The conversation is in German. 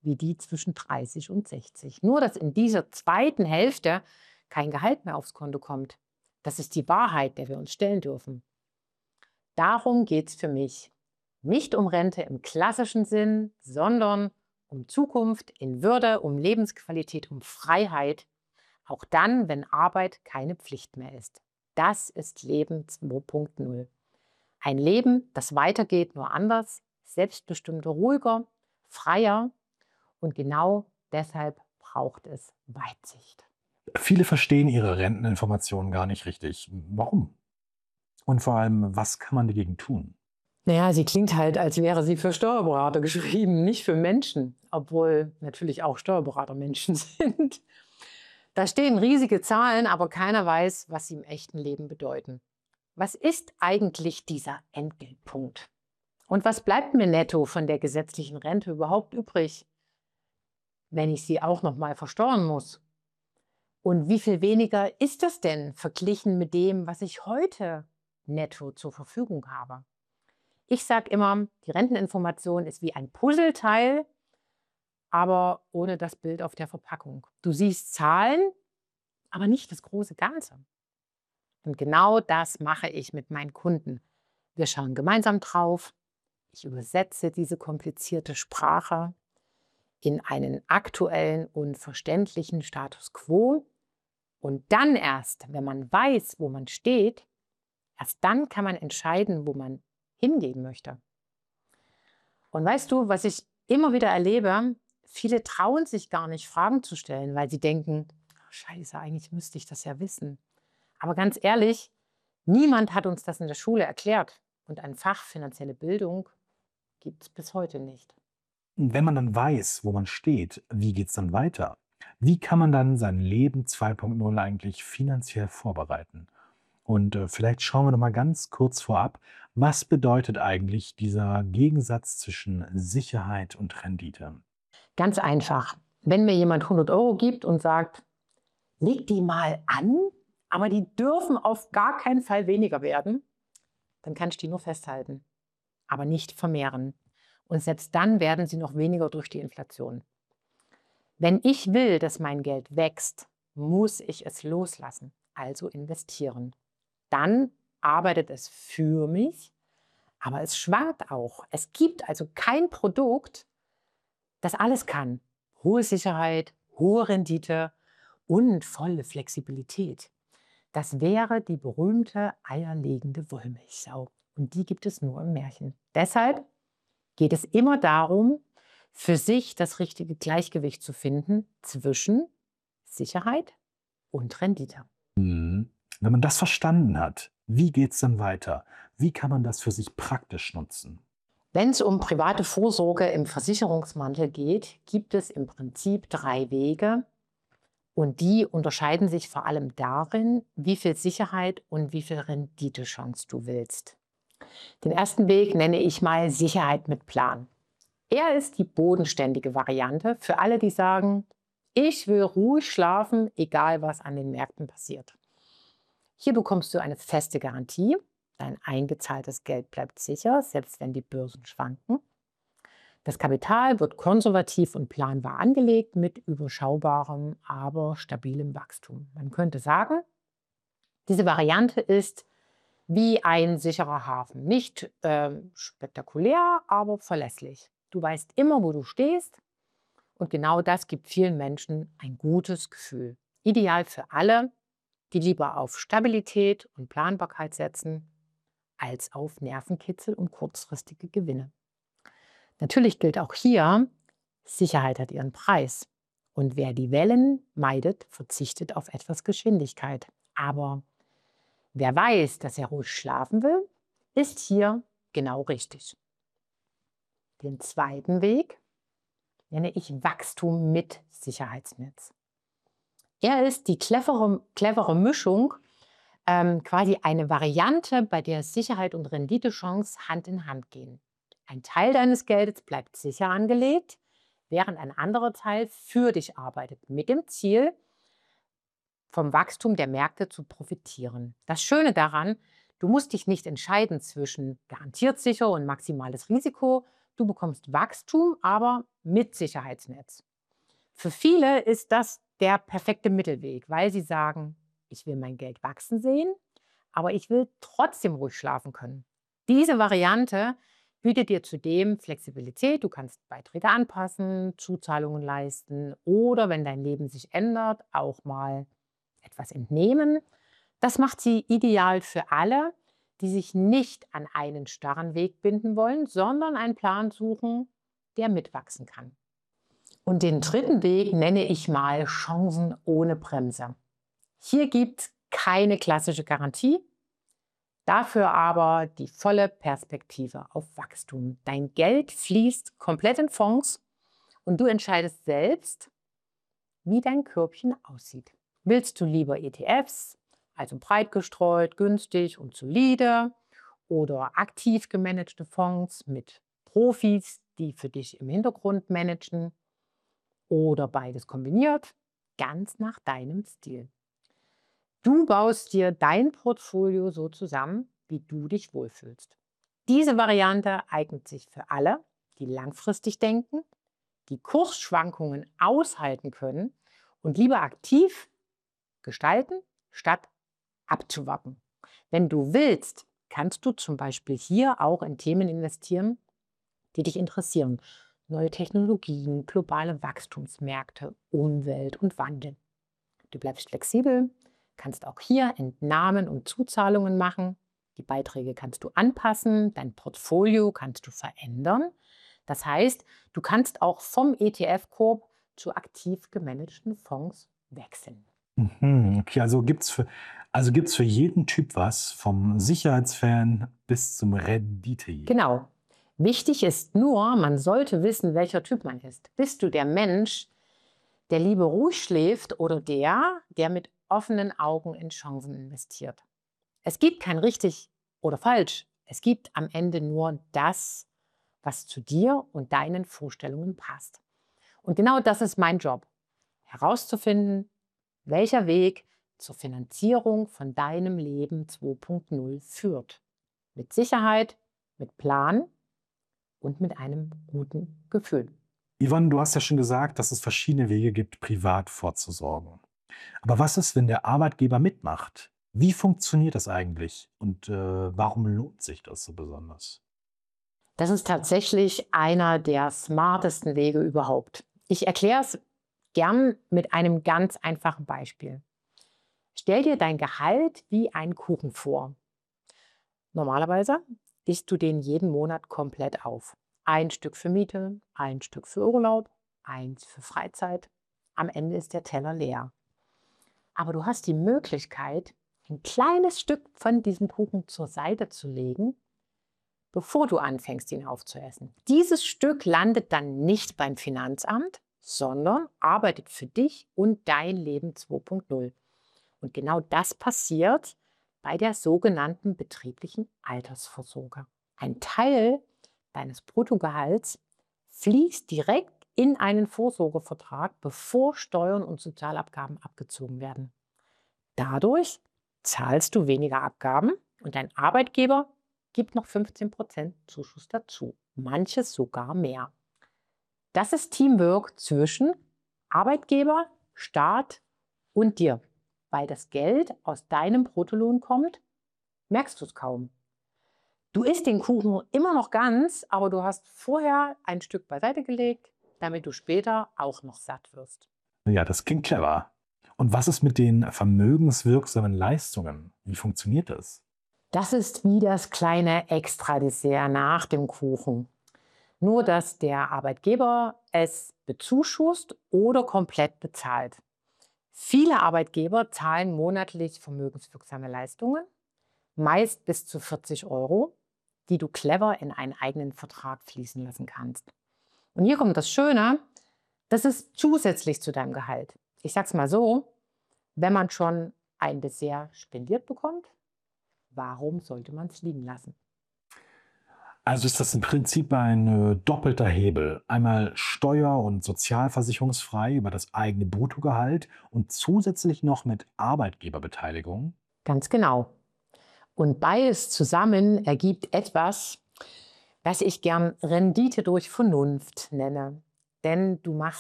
wie die zwischen 30 und 60. Nur, dass in dieser zweiten Hälfte kein Gehalt mehr aufs Konto kommt. Das ist die Wahrheit, der wir uns stellen dürfen. Darum geht es für mich. Nicht um Rente im klassischen Sinn, sondern um Zukunft in Würde, um Lebensqualität, um Freiheit. Auch dann, wenn Arbeit keine Pflicht mehr ist. Das ist Leben 2.0. Ein Leben, das weitergeht, nur anders, selbstbestimmter, ruhiger, freier. Und genau deshalb braucht es Weitsicht. Viele verstehen ihre Renteninformationen gar nicht richtig. Warum? Und vor allem, was kann man dagegen tun? Naja, sie klingt halt, als wäre sie für Steuerberater geschrieben, nicht für Menschen, obwohl natürlich auch Steuerberater Menschen sind. Da stehen riesige Zahlen, aber keiner weiß, was sie im echten Leben bedeuten. Was ist eigentlich dieser Entgeltpunkt? Und was bleibt mir netto von der gesetzlichen Rente überhaupt übrig, wenn ich sie auch noch mal versteuern muss? Und wie viel weniger ist das denn verglichen mit dem, was ich heute netto zur Verfügung habe? Ich sage immer, die Renteninformation ist wie ein Puzzleteil, aber ohne das Bild auf der Verpackung. Du siehst Zahlen, aber nicht das große Ganze. Und genau das mache ich mit meinen Kunden. Wir schauen gemeinsam drauf. Ich übersetze diese komplizierte Sprache in einen aktuellen und verständlichen Status quo. Und dann erst, wenn man weiß, wo man steht, erst dann kann man entscheiden, wo man hingehen möchte. Und weißt du, was ich immer wieder erlebe? Viele trauen sich gar nicht, Fragen zu stellen, weil sie denken, "Oh, Scheiße, eigentlich müsste ich das ja wissen." Aber ganz ehrlich, niemand hat uns das in der Schule erklärt. Und ein Fach finanzielle Bildung gibt es bis heute nicht. Wenn man dann weiß, wo man steht, wie geht's dann weiter? Wie kann man dann sein Leben 2.0 eigentlich finanziell vorbereiten? Und vielleicht schauen wir noch mal ganz kurz vorab, was bedeutet eigentlich dieser Gegensatz zwischen Sicherheit und Rendite? Ganz einfach. Wenn mir jemand 100 € gibt und sagt, leg die mal an, aber die dürfen auf gar keinen Fall weniger werden, dann kann ich die nur festhalten, aber nicht vermehren. Und selbst dann werden sie noch weniger durch die Inflation. Wenn ich will, dass mein Geld wächst, muss ich es loslassen, also investieren. Dann arbeitet es für mich, aber es schwankt auch. Es gibt also kein Produkt, das alles kann. Hohe Sicherheit, hohe Rendite und volle Flexibilität. Das wäre die berühmte eierlegende Wollmilchsau. Und die gibt es nur im Märchen. Deshalb geht es immer darum, für sich das richtige Gleichgewicht zu finden zwischen Sicherheit und Rendite. Mhm. Wenn man das verstanden hat, wie geht's dann weiter? Wie kann man das für sich praktisch nutzen? Wenn es um private Vorsorge im Versicherungsmantel geht, gibt es im Prinzip 3 Wege. Und die unterscheiden sich vor allem darin, wie viel Sicherheit und wie viel Renditechance du willst. Den ersten Weg nenne ich mal Sicherheit mit Plan. Er ist die bodenständige Variante für alle, die sagen, ich will ruhig schlafen, egal was an den Märkten passiert. Hier bekommst du eine feste Garantie. Dein eingezahltes Geld bleibt sicher, selbst wenn die Börsen schwanken. Das Kapital wird konservativ und planbar angelegt mit überschaubarem, aber stabilem Wachstum. Man könnte sagen, diese Variante ist wie ein sicherer Hafen. Nicht spektakulär, aber verlässlich. Du weißt immer, wo du stehst, und genau das gibt vielen Menschen ein gutes Gefühl. Ideal für alle, die lieber auf Stabilität und Planbarkeit setzen, als auf Nervenkitzel und kurzfristige Gewinne. Natürlich gilt auch hier, Sicherheit hat ihren Preis. Und wer die Wellen meidet, verzichtet auf etwas Geschwindigkeit. Aber wer weiß, dass er ruhig schlafen will, ist hier genau richtig. Den zweiten Weg nenne ich Wachstum mit Sicherheitsnetz. Er ist die clevere Mischung, quasi eine Variante, bei der Sicherheit und Renditechance Hand in Hand gehen. Ein Teil deines Geldes bleibt sicher angelegt, während ein anderer Teil für dich arbeitet, mit dem Ziel, vom Wachstum der Märkte zu profitieren. Das Schöne daran, du musst dich nicht entscheiden zwischen garantiert sicher und maximales Risiko, du bekommst Wachstum, aber mit Sicherheitsnetz. Für viele ist das der perfekte Mittelweg, weil sie sagen, ich will mein Geld wachsen sehen, aber ich will trotzdem ruhig schlafen können. Diese Variante bietet dir zudem Flexibilität. Du kannst Beiträge anpassen, Zuzahlungen leisten oder, wenn dein Leben sich ändert, auch mal etwas entnehmen. Das macht sie ideal für alle, die sich nicht an einen starren Weg binden wollen, sondern einen Plan suchen, der mitwachsen kann. Und den dritten Weg nenne ich mal Chancen ohne Bremse. Hier gibt es keine klassische Garantie, dafür aber die volle Perspektive auf Wachstum. Dein Geld fließt komplett in Fonds und du entscheidest selbst, wie dein Körbchen aussieht. Willst du lieber ETFs, also breit gestreut, günstig und solide, oder aktiv gemanagte Fonds mit Profis, die für dich im Hintergrund managen, oder beides kombiniert, ganz nach deinem Stil. Du baust dir dein Portfolio so zusammen, wie du dich wohlfühlst. Diese Variante eignet sich für alle, die langfristig denken, die Kursschwankungen aushalten können und lieber aktiv gestalten, statt abzuwarten. Wenn du willst, kannst du zum Beispiel hier auch in Themen investieren, die dich interessieren. Neue Technologien, globale Wachstumsmärkte, Umwelt und Wandel. Du bleibst flexibel, kannst auch hier Entnahmen und Zuzahlungen machen. Die Beiträge kannst du anpassen, dein Portfolio kannst du verändern. Das heißt, du kannst auch vom ETF-Korb zu aktiv gemanagten Fonds wechseln. Mhm, okay, also gibt's für jeden Typ was, vom Sicherheitsfan bis zum Renditejäger. Genau. Wichtig ist nur, man sollte wissen, welcher Typ man ist. Bist du der Mensch, der lieber ruhig schläft, oder der mit offenen Augen in Chancen investiert? Es gibt kein richtig oder falsch. Es gibt am Ende nur das, was zu dir und deinen Vorstellungen passt. Und genau das ist mein Job, herauszufinden, welcher Weg zur Finanzierung von deinem Leben 2.0 führt. Mit Sicherheit, mit Plan und mit einem guten Gefühl. Yvonne, du hast ja schon gesagt, dass es verschiedene Wege gibt, privat vorzusorgen. Aber was ist, wenn der Arbeitgeber mitmacht? Wie funktioniert das eigentlich und, warum lohnt sich das so besonders? Das ist tatsächlich einer der smartesten Wege überhaupt. Ich erkläre es gern mit einem ganz einfachen Beispiel. Stell dir dein Gehalt wie einen Kuchen vor. Normalerweise isst du den jeden Monat komplett auf. Ein Stück für Miete, ein Stück für Urlaub, eins für Freizeit. Am Ende ist der Teller leer. Aber du hast die Möglichkeit, ein kleines Stück von diesem Kuchen zur Seite zu legen, bevor du anfängst, ihn aufzuessen. Dieses Stück landet dann nicht beim Finanzamt, sondern arbeitet für dich und dein Leben 2.0. Und genau das passiert bei der sogenannten betrieblichen Altersvorsorge. Ein Teil deines Bruttogehalts fließt direkt in einen Vorsorgevertrag, bevor Steuern und Sozialabgaben abgezogen werden. Dadurch zahlst du weniger Abgaben und dein Arbeitgeber gibt noch 15% Zuschuss dazu, manches sogar mehr. Das ist Teamwork zwischen Arbeitgeber, Staat und dir. Weil das Geld aus deinem Bruttolohn kommt, merkst du es kaum. Du isst den Kuchen immer noch ganz, aber du hast vorher ein Stück beiseite gelegt, damit du später auch noch satt wirst. Ja, das klingt clever. Und was ist mit den vermögenswirksamen Leistungen? Wie funktioniert das? Das ist wie das kleine Extradessert nach dem Kuchen. Nur, dass der Arbeitgeber es bezuschusst oder komplett bezahlt. Viele Arbeitgeber zahlen monatlich vermögenswirksame Leistungen, meist bis zu 40 €, die du clever in einen eigenen Vertrag fließen lassen kannst. Und hier kommt das Schöne, das ist zusätzlich zu deinem Gehalt. Ich sag's mal so, wenn man schon ein Dessert spendiert bekommt, warum sollte man es liegen lassen? Also ist das im Prinzip ein, doppelter Hebel. Einmal steuer und sozialversicherungsfrei über das eigene Bruttogehalt und zusätzlich noch mit Arbeitgeberbeteiligung. Ganz genau. Und beides zusammen ergibt etwas, das ich gern Rendite durch Vernunft nenne. Denn du machst